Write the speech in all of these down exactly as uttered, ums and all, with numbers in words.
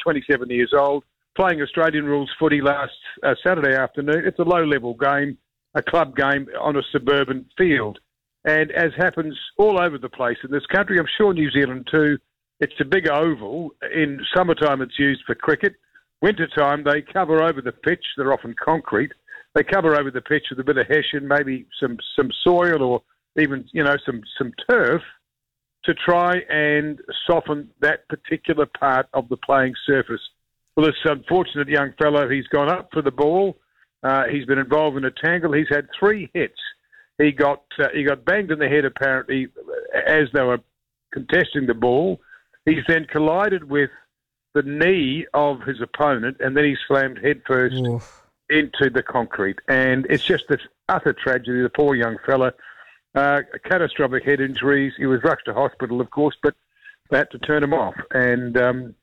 twenty-seven years old, playing Australian rules footy last uh, Saturday afternoon. It's a low-level game, a club game on a suburban field. And as happens all over the place in this country, I'm sure New Zealand too, it's a big oval. In summertime, it's used for cricket. Wintertime, they cover over the pitch. They're often concrete. They cover over the pitch with a bit of hessian, maybe some, some soil or even, you know, some, some turf to try and soften that particular part of the playing surface. Well, this unfortunate young fellow, he's gone up for the ball. Uh, he's been involved in a tangle. He's had three hits. He got uh, he got banged in the head, apparently, as they were contesting the ball. He's then collided with the knee of his opponent, and then he slammed headfirst Oof. into the concrete. And it's just this utter tragedy. The poor young fella, uh, catastrophic head injuries. He was rushed to hospital, of course, but they had to turn him off. And um,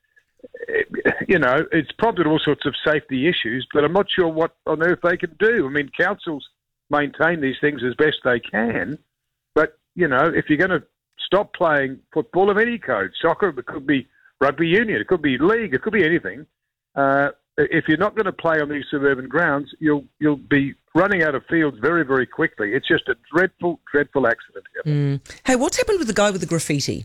you know, it's prompted all sorts of safety issues, but I'm not sure what on earth they can do. I mean, councils maintain these things as best they can, but, you know, if you're going to stop playing football of any code, soccer, it could be rugby union, it could be league, it could be anything, uh, if you're not going to play on these suburban grounds, you'll you'll be running out of fields very, very quickly. It's just a dreadful, dreadful accident here. Mm. Hey, what's happened with the guy with the graffiti?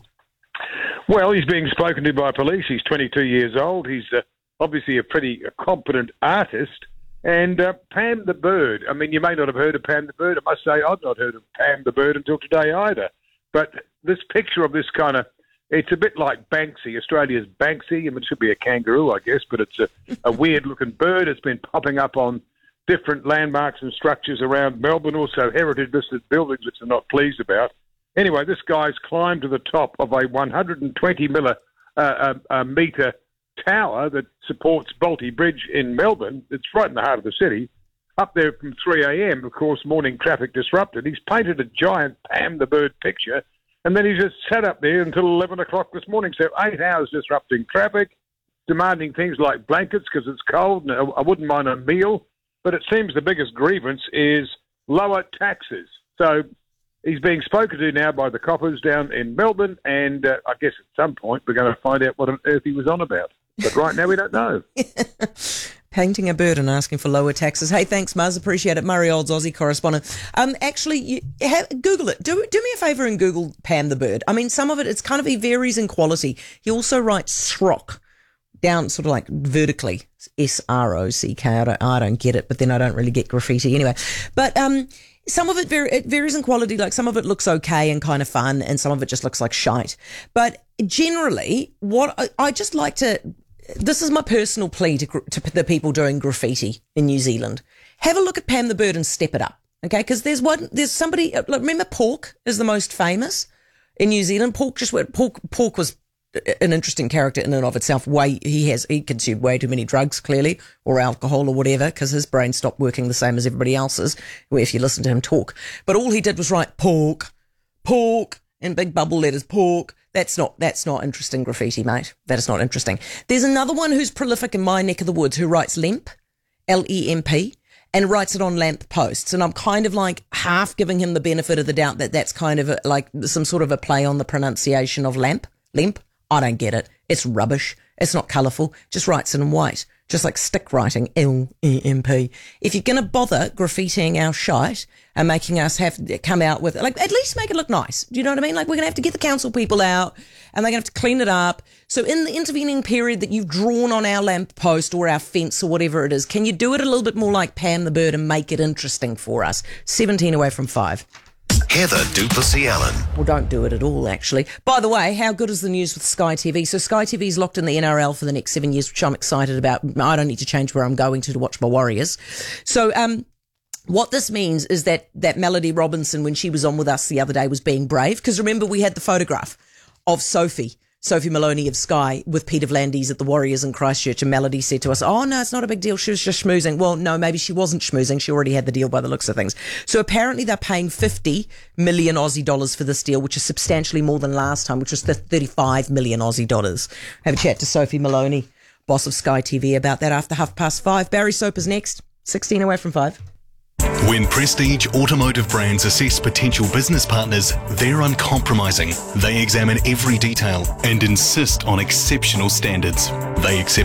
Well, he's being spoken to by police. He's twenty-two years old. He's uh, obviously a pretty uh, competent artist. And uh, Pam the Bird, I mean, you may not have heard of Pam the Bird. I must say I've not heard of Pam the Bird until today either. But this picture of this kind of, it's a bit like Banksy, Australia's Banksy. I mean, it should be a kangaroo, I guess, but it's a, a weird-looking bird. It's been popping up on different landmarks and structures around Melbourne, also heritage-listed buildings, which they're not pleased about. Anyway, this guy's climbed to the top of a one hundred twenty miller, uh, uh, metre tower that supports Bolte Bridge in Melbourne. It's right in the heart of the city. Up there from three a.m., of course, morning traffic disrupted. He's painted a giant Pam the Bird picture, and then he just sat up there until eleven o'clock this morning. So eight hours disrupting traffic, demanding things like blankets because it's cold, and I wouldn't mind a meal. But it seems the biggest grievance is lower taxes. So he's being spoken to now by the coppers down in Melbourne, and uh, I guess at some point we're going to find out what on earth he was on about. But right now we don't know. Painting a bird and asking for lower taxes. Hey, thanks, Muzz. Appreciate it. Murray Olds, Aussie correspondent. Um, actually, you have, Google it. Do do me a favour and Google Pam the Bird. I mean, some of it, it's kind of, he varies in quality. He also writes Srock down sort of like vertically. S R O C K. I don't, I don't get it, but then I don't really get graffiti anyway. But um, some of it, var- it varies in quality. Like some of it looks okay and kind of fun, and some of it just looks like shite. But generally, what I, I just like to... This is my personal plea to, to the people doing graffiti in New Zealand. Have a look at Pam the Bird and step it up, okay? Because there's one, there's somebody. Like, remember, Pork is the most famous in New Zealand. Pork just went. Pork. Pork was an interesting character in and of itself. Way he has he consumed way too many drugs, clearly, or alcohol or whatever, because his brain stopped working the same as everybody else's. Where if you listen to him talk, but all he did was write pork, pork in big bubble letters, pork. That's not, that's not interesting graffiti, mate. That is not interesting. There's another one who's prolific in my neck of the woods who writes lemp, L E M P, and writes it on lamp posts. And I'm kind of like half giving him the benefit of the doubt that that's kind of a, like some sort of a play on the pronunciation of lamp, lemp. I don't get it. It's rubbish. It's not colourful. Just writes it in white. Just like stick writing, L E M P. If you're going to bother graffitiing our shite and making us have to come out with, like, at least make it look nice. Do you know what I mean? Like, we're going to have to get the council people out and they're going to have to clean it up. So in the intervening period that you've drawn on our lamp post or our fence or whatever it is, can you do it a little bit more like Pam the Bird and make it interesting for us? seventeen away from five. Heather du Plessis-Allen. Well, don't do it at all, actually. By the way, how good is the news with Sky T V? So Sky T V's locked in the N R L for the next seven years, which I'm excited about. I don't need to change where I'm going to to watch my Warriors. So um, what this means is that, that Melody Robinson, when she was on with us the other day, was being brave. Because remember, we had the photograph of Sophie. Sophie Maloney of Sky with Peter Vlandis at the Warriors in Christchurch, and Melody said to us, oh, no, it's not a big deal. She was just schmoozing. Well, no, maybe she wasn't schmoozing. She already had the deal by the looks of things. So apparently they're paying fifty million Aussie dollars for this deal, which is substantially more than last time, which was thirty-five million Aussie dollars. Have a chat to Sophie Maloney, boss of Sky T V, about that after half past five. Barry Soap is next, sixteen away from five. When Prestige Automotive Brands assess potential business partners, they're uncompromising. They examine every detail and insist on exceptional standards. They accept